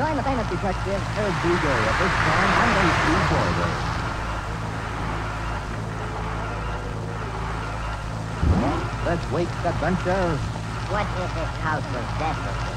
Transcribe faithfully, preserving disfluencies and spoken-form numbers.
Join the famous detective, Herb Bouguer, at this time on the Steve Border. This week's adventure. What is this house of Cecil?